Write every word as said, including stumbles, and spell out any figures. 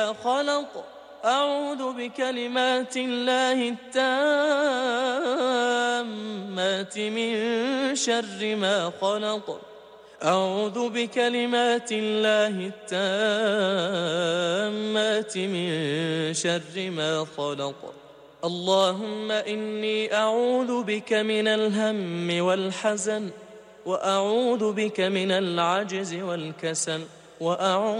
خلق أعوذ بكلمات الله التامات من شر ما خلق أعوذ بكلمات الله التامات من شر ما خلق اللهم إني أعوذ بك من الهم والحزن وأعوذ بك من العجز والكسل وأعوذ